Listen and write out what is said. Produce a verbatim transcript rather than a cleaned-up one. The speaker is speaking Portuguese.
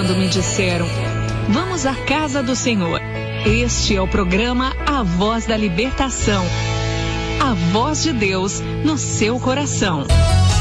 quando me disseram: vamos à casa do Senhor. Este é o programa A Voz da Libertação. A voz de Deus no seu coração.